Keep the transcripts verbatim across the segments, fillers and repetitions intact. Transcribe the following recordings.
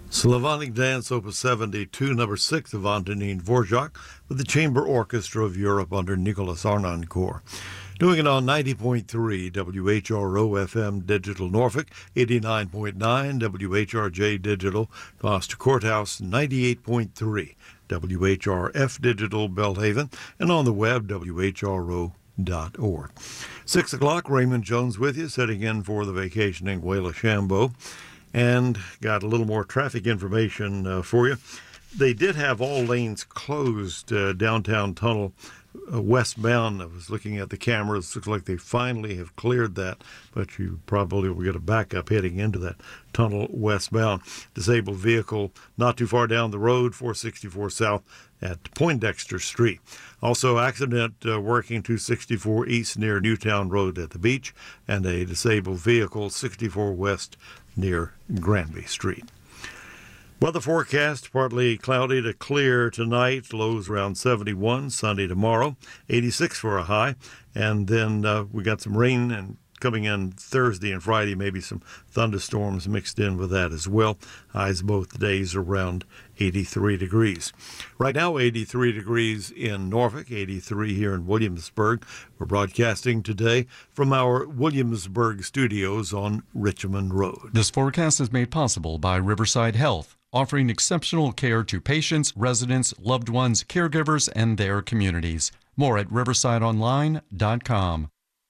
Slavonic Dance, Opus seventy-two, number six of Antonin Dvorak, with the Chamber Orchestra of Europe under Nicholas Arnoncourt. Doing it on ninety point three W H R O F M Digital Norfolk, eighty-nine point nine W H R J Digital Gloucester Courthouse, ninety-eight point three W H R F Digital Belhaven, and on the web, W H R O dot org. Six o'clock, Raymond Jones with you, setting in for the vacationing Wayla Shambo. And got a little more traffic information uh, for you. They did have all lanes closed uh, downtown tunnel uh, westbound. I was looking at the cameras. Looks like they finally have cleared that, but you probably will get a backup heading into that tunnel westbound. Disabled vehicle not too far down the road, four sixty-four South at Poindexter Street. Also, accident uh, working two sixty-four East near Newtown Road at the beach, and a disabled vehicle sixty-four West near Granby Street. Weather forecast, partly cloudy to clear tonight, lows around seventy-one, sunny tomorrow, eighty-six for a high, and then uh, we got some rain and coming in Thursday and Friday, maybe some thunderstorms mixed in with that as well. Highs both days around eighty-three degrees. Right now, eighty-three degrees in Norfolk, eighty-three here in Williamsburg. We're broadcasting today from our Williamsburg studios on Richmond Road. This forecast is made possible by Riverside Health, offering exceptional care to patients, residents, loved ones, caregivers, and their communities. More at riverside online dot com.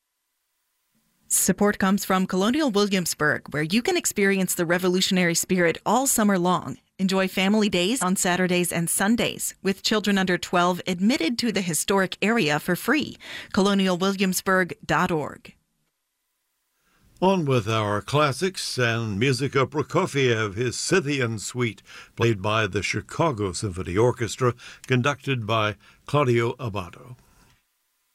Support comes from Colonial Williamsburg, where you can experience the revolutionary spirit all summer long. Enjoy family days on Saturdays and Sundays, with children under twelve admitted to the historic area for free. colonial williamsburg dot org. On with our classics and music of Prokofiev, his Scythian Suite, played by the Chicago Symphony Orchestra, conducted by Claudio Abbado.